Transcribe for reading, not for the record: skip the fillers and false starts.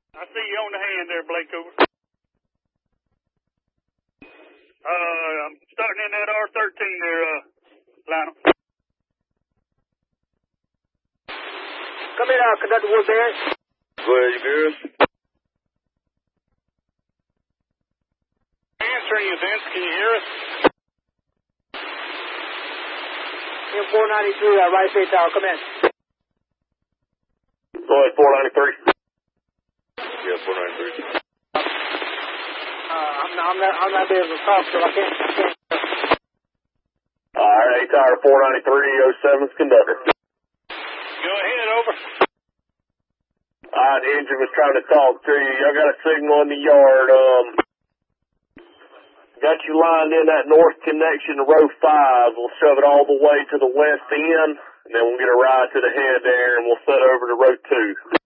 I see you on the hand there, Blake, over. I'm starting in that R13 there, Lionel. Come in, Conductor Woodbury. Go ahead, you good? Answering you, Vince. Can you hear us? M493, right state tower. Come in. Go ahead, 493. Yeah, 493. I'm not able to talk, so I can't. Alright, tower 493, 07's conductor. Go ahead, over. The engine was trying to talk to you. Y'all got a signal in the yard. Got you lined in that north connection to row 5. We'll shove it all the way to the west end, and then we'll get a ride to the head there, and we'll set over to row 2.